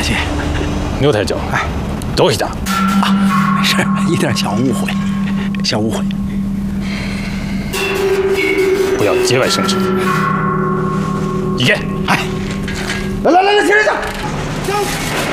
谢。 牛太教， 哎， 多谢啊！ 没事，一点小误会，小误会。 不要节外生枝。一言， 哎，来，停一下，走。